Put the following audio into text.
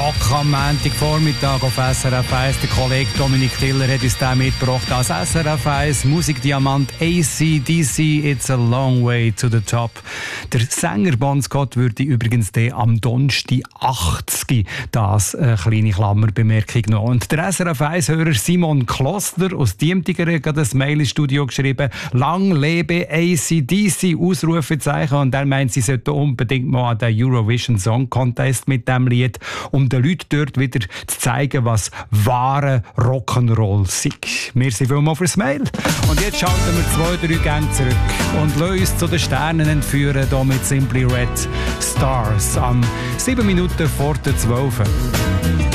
Rock am Montagvormittag auf SRF 1. Der Kollege Dominik Tiller hat uns den mitgebracht als SRF 1 Musikdiamant AC/DC It's a Long Way to the Top. Der Sänger Bon Scott würde übrigens am Donnerstag 80 das kleine Klammerbemerkung noch. Und der SRF 1-Hörer Simon Kloster aus Diemtigeren hat das Mail ins Studio geschrieben: Lang lebe AC/DC, Ausrufezeichen. Und er meint, sie sollten unbedingt mal an den Eurovision Song Contest mit dem Lied, um den Leuten dort wieder zu zeigen, was wahre Rock'n'Roll ist. Merci vielmals fürs Mail. Und jetzt schalten wir 2-3 Gänge zurück und lassen uns zu den Sternen entführen, hier mit Simply Red Stars am 7 Minuten vor der 12.